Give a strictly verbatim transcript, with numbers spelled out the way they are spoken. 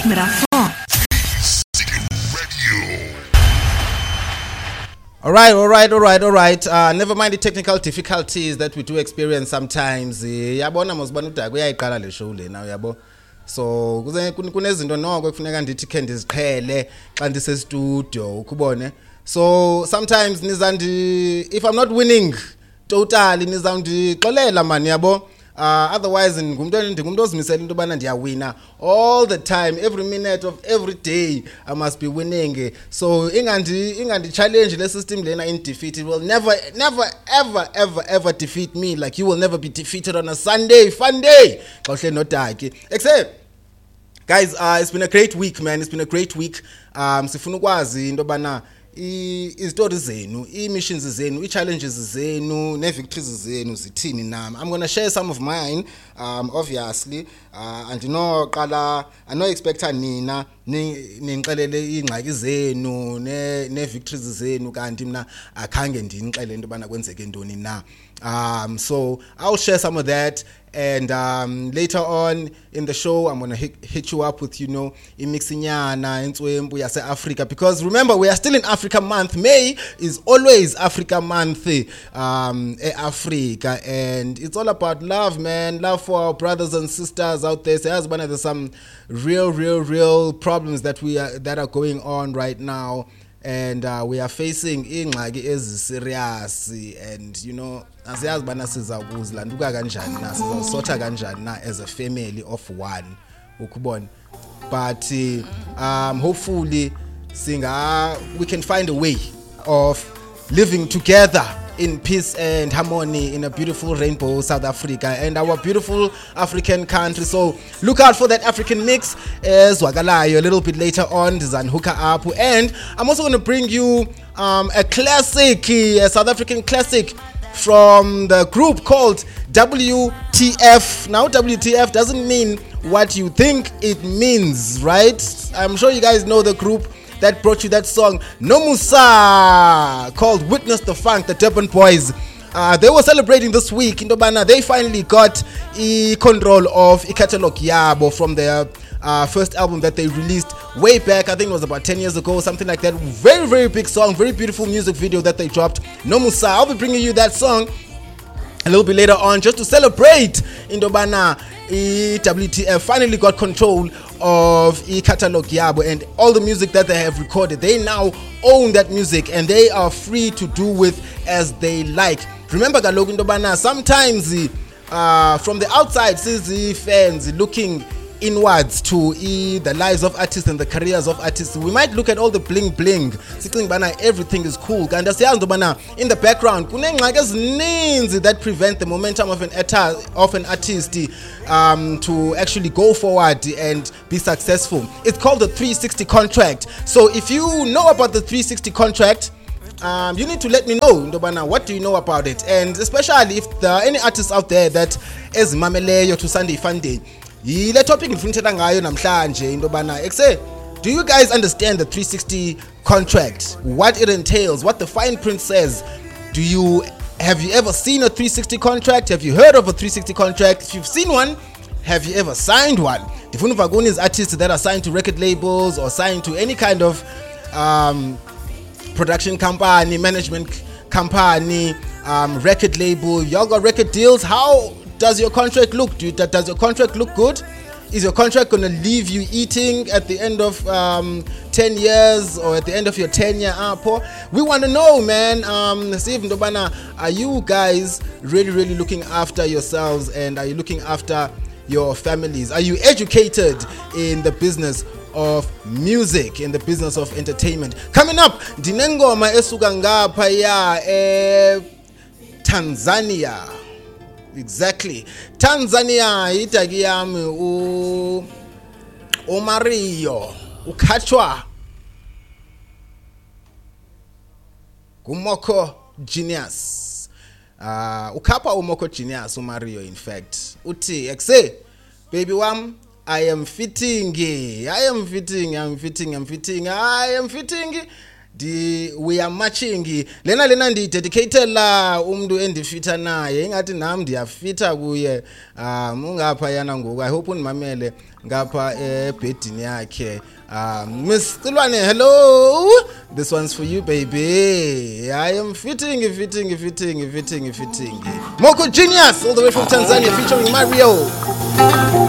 All right, all right, all right, all right. Uh, never mind the technical difficulties that we do experience sometimes. Yabona mosibona ukuthi akuyayiqala le show lena uyabo. So kuze kunezinto noko kufuneka ndithi ke ndiziqhele xa ndise studio ukubone. So sometimes nizandi if I'm not winning totally nizandixolela man yabo. Uh, otherwise ngumntu ndingumntu ozimisela into bana ndiyawina all the time, every minute of every day I must be winning. So ingandi ingandi challenge le system lena in defeat, it will never never ever ever ever defeat me like you will never be defeated on a Sunday fun day. Except guys, uh, it's been a great week, man. It's been a great week. Um sifuna ukwazi into bana izitori zenu, i-missions zenu, i-challenges zenu, ne-victories zenu zithini nami. I'm going to share some of mine, um, obviously. Uh, and you know, qala, I know expecta nina, ninixelele ingxaki zenu, ne-victories zenu, kanti mina akhange ndinixelele into bana kwenzeke ntoni na. Um, so I'll share some of that. And um, later on in the show, I'm going to hit, hit you up with, you know, imixinyana, intswembu yase Africa. Because remember, we are still in Africa month. May is always Africa month, um, Africa. And it's all about love, man. Love for our brothers and sisters out there. So as one of the some real, real, real problems that we are, that are going on right now. And uh, we are facing ingxaki eziserious, and you know asiyazi bana sizakuzlanduka kanjani na sizawusotha kanjani na as a family of one ukubona. But um hopefully singa we can find a way of living together in peace and harmony in a beautiful rainbow South Africa and our beautiful African country. So look out for that African mix as Wagalayo a little bit later on, Zan Hooker up. And I'm also going to bring you um, a classic, a South African classic from the group called W T F. Now W T F doesn't mean what you think it means, right? I'm sure you guys know the group that brought you that song Nomusa called Witness the Funk, the Durban Boys. Uh, they were celebrating this week in Dobana. They finally got e control of a catalog yabo from their uh, first album that they released way back. I think it was about ten years ago, something like that. Very, very big song, very beautiful music video that they dropped. Nomusa. I'll be bringing you that song a little bit later on just to celebrate in Dobana. E W T F finally got control of e catalog yabo and all the music that they have recorded. They now own that music and they are free to do with as they like. Remember kaloku into bana sometimes uh, from the outside see fans looking inwards to e, the lives of artists and the careers of artists. We might look at all the bling bling, thinking bana everything is cool. And in the background, that prevent the momentum of an of an artist um, to actually go forward and be successful. It's called the three sixty contract. So if you know about the three sixty contract, Um, you need to let me know, Ndobana, what do you know about it? And especially if there are any artists out there that is mameleyo to Sunday Funday, yile topic ngifuna ngayo namhlanje Ndobana. Ekse, do you guys understand the three sixty contract? What it entails, what the fine print says? Do you have you ever seen a three sixty contract? Have you heard of a three sixty contract? If you've seen one, have you ever signed one? Ndifuna vagoni is artists that are signed to record labels or signed to any kind of um production company, management company, um, record label. Y'all got record deals. How does your contract look? Do you, does your contract look good? Is your contract gonna leave you eating at the end of um, ten years or at the end of your tenure? Uh, we want to know, man. Um, Steve Ndobana, are you guys really, really looking after yourselves and are you looking after your families? Are you educated in the business of music, in the business of entertainment? Coming up, dinengoma esuka ngapha ya e Tanzania. Exactly. Tanzania itaki yami u Omario ukhatshwa Umoko Genius. Uh, ukapa Umoko Genius uMario in fact. Uti ekse baby wam, I am fitting, I am fitting, I'm fitting, I'm fitting, I am fitting. di we are matching lena lena ndi dedicated la umuntu endifita naye ingathi nami ndiyafita kuye um ungapha yana ngoku I hope unimamele ngapha ebedini yakhe um Miss Tilwane hello this one's for you baby I am fitting fitting fitting fitting fitting Moko Genius all the way from Tanzania featuring Mario